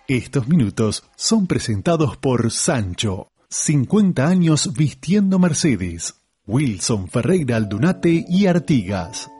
Estos minutos son presentados por Sancho. 50 años vistiendo Mercedes. Wilson Ferreira Aldunate y Artigas.